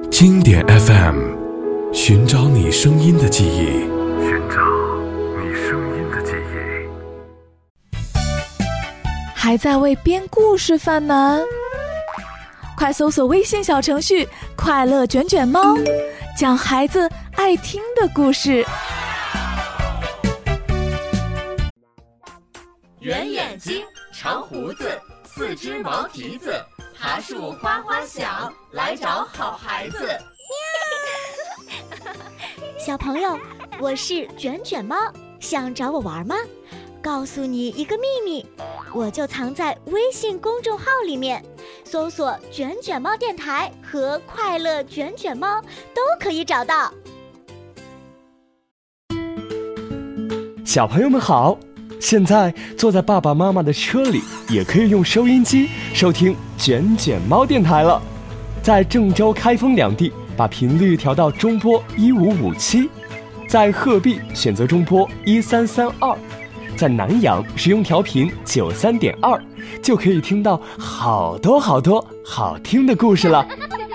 经典 FM， 寻找你声音的记忆，寻找你声音的记忆。 还在为编故事犯难？快搜索微信小程序快乐卷卷猫，讲孩子爱听的故事。 圆眼睛，长胡子，四只毛蹄子，爬树哗哗响，来找好孩子。 小朋友，我是卷卷猫，想找我玩吗？告诉你一个秘密，我就藏在微信公众号里面，搜索卷卷猫电台和快乐卷卷猫都可以找到。 小朋友们好，现在坐在爸爸妈妈的车里，也可以用收音机收听卷卷猫电台了。在郑州、开封两地，把频率调到中波1557；在鹤壁选择中波1332；在南阳使用调频93.2，就可以听到好多好听的故事了。